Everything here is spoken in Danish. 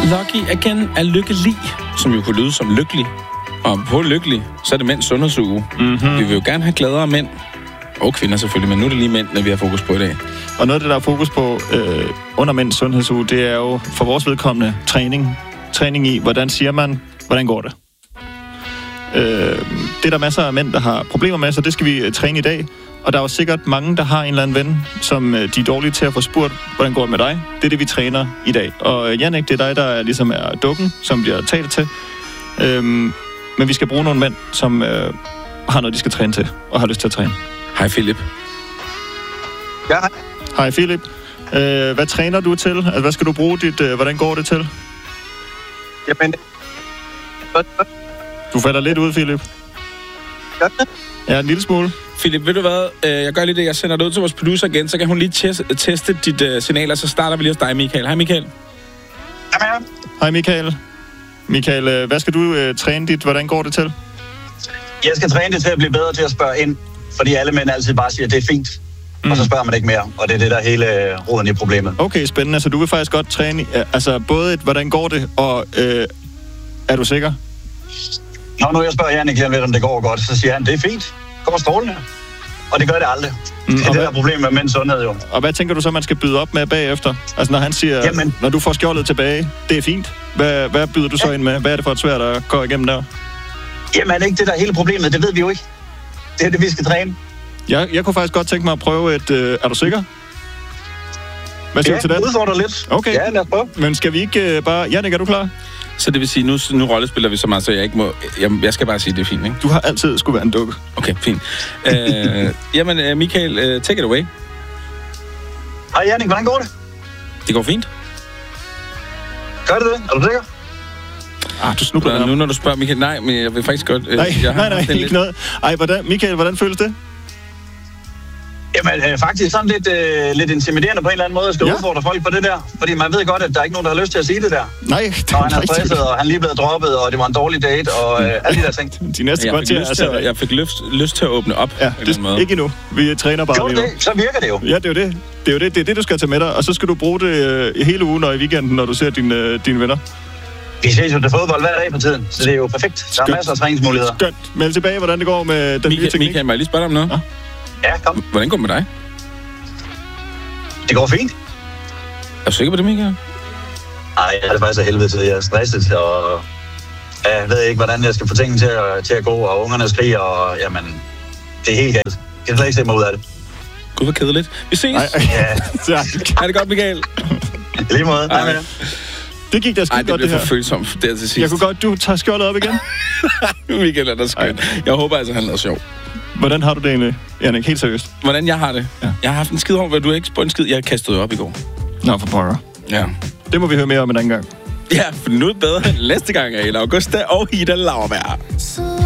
Lucky Again er lykkelig, som jo kunne lyde som lykkelig. Og på lykkelig, så er det mænds sundhedsuge. Mm-hmm. Vi vil jo gerne have gladere mænd. Og kvinder selvfølgelig, men nu er det lige mænd, vi har fokus på i dag. Og noget af det, der er fokus på under mænds sundhedsuge, det er jo for vores vedkommende træning. Træning i, hvordan siger man, hvordan går det? Det er der masser af mænd, der har problemer med, så det skal vi træne i dag. Og der er jo sikkert mange, der har en eller anden ven, som de er dårlige til at få spurgt, hvordan går det med dig? Det er det, vi træner i dag. Og Jannik, det er dig, der ligesom er dukken, som bliver talt til. Men vi skal bruge nogle mænd, som har noget, de skal træne til, og har lyst til at træne. Hej Philip. Ja, hej. Hej Philip. Hvad træner du til? Altså, hvad skal du bruge dit... hvordan går det til? Jamen... Du falder lidt ud, Philip. Ja, en lille smule. Philip, ved du hvad? Jeg gør lige det. Jeg sender det ud til vores producer igen, så kan hun lige teste dit signaler, så starter vi lige hos dig, Michael. Hej, Michael. Jamen. Hej, Michael. Michael, hvad skal du træne dit? Hvordan går det til? Jeg skal træne det til at blive bedre til at spørge ind, fordi alle mænd altid bare siger, at det er fint. Og så spørger man ikke mere, og det er det, der er hele roden i problemet. Okay, spændende. Så du vil faktisk godt træne, altså både hvordan går det, og er du sikker? Når jeg spørger Jannik, om det går godt, så siger han, det er fint. Det går strålende. Og det gør det aldrig. Det er det, der er problemet med mænds sundhed, jo. Og hvad tænker du så, man skal byde op med bagefter? Altså når han siger, jamen, når du får skjoldet tilbage, det er fint. Hvad byder du så ind med? Hvad er det for et svært at gå igennem der? Jamen ikke det, der er hele problemet. Det ved vi jo ikke. Det er det, vi skal træne. Jeg kunne faktisk godt tænke mig at prøve et... er du sikker? Hvad siger du til det? Ja, udfordrer lidt. Okay. Ja, lad os prøve. Men skal vi ikke bare... Jannik, er du klar? Så det vil sige, nu rollespiller vi så meget, så jeg ikke må... Jeg skal bare sige, det er fint, ikke? Du har altid skulle være en dukke. Okay, fint. Jamen, Michael, take it away. Hej Jannik, hvordan går det? Det går fint. Gør det? Er du sikker? Du snubler nu, når du spørger, Michael, nej, men jeg vil faktisk godt... Nej, ikke lidt... noget. Ej, Michael, hvordan føles det? Jamen, faktisk sådan lidt intimiderende på en eller anden måde at skal udfordre folk på det der. Fordi man ved godt, at der er ikke nogen, der har lyst til at sige det der. Nej, det er han er stresset, og han lige blevet droppet, og det var en dårlig date, og alle de der ting. De næste kvarter, jeg fik lyst til at åbne op. Ja, det ikke endnu. Vi træner bare lige nu. Så virker det jo. Ja, det er jo det. Det er det, du skal tage med dig. Og så skal du bruge det hele ugen og i weekenden, når du ser dine venner. Vi ses jo til fodbold hver dag på tiden, så det er jo perfekt. Der er masser af træningsmuligheder. Skønt. Meld tilbage, hvordan det går med den nye teknik. Michael, må jeg lige spørge dig om noget? Ja, kom. Hvordan går det med dig? Det går fint. Er du sikker på det, Michael? Nej, jeg er det faktisk af helvede til. Jeg er stresset, og jeg ved ikke, hvordan jeg skal få tingene til at gå, og ungerne skriger, og jamen, det er helt galt. Jeg kan slet ikke se mig ud af det. Gud, hvor kedeligt. Vi ses. Ja. Er det godt, Michael? I lige måde. Ej, det gik da skidt godt, det her. Det blev for følsomt der til sidst. Jeg kunne godt, du tager skjoldet op igen. Michael er da skønt. Jeg håber altså, han er sjov. Hvordan har du det egentlig, Jannik? Helt seriøst. Hvordan jeg har det? Ja. Jeg har haft en skid over, du er ikke på en skid. Jeg kastede op i går. Nå, for pokker. Ja. Det må vi høre mere om en anden gang. Ja, for nu er det bedre næste gang, Ayla Augusta og Ida Lauerberg.